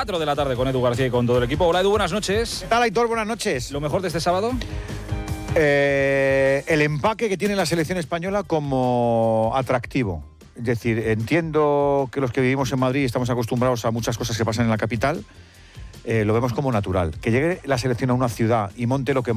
4 de la tarde con Edu García y con todo el equipo. Hola Edu, buenas noches. ¿Qué tal, Aitor? Buenas noches. ¿Lo mejor de este sábado? El empaque que tiene la selección española como atractivo. Es decir, entiendo que los que vivimos en Madrid estamos acostumbrados a muchas cosas que pasan en la capital. Lo vemos como natural. Que llegue la selección a una ciudad y monte lo que